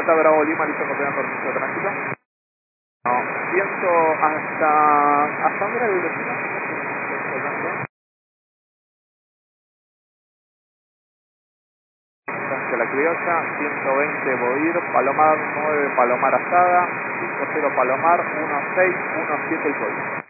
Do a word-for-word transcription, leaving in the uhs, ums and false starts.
Delta Bravo Lima, listo, copiando permiso de tránsito. No, ciento hasta... ¿Hasta dónde era el destino? Entonces la criolla, ciento veinte Bodir, Palomar nueve, Palomar Asada, cinco cero Palomar, uno seis uno siete el código.